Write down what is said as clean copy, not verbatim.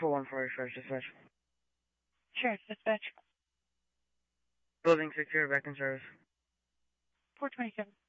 41 first dispatch. Sure, dispatch. Building secure, back in service. 427.